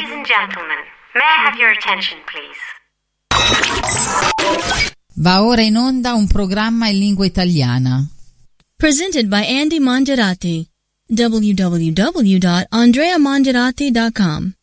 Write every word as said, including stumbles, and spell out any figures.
Ladies and gentlemen, may I have your attention, please? Va ora in onda un programma in lingua italiana. Presented by Andy Mongerati. w w w dot andrea mongerati dot com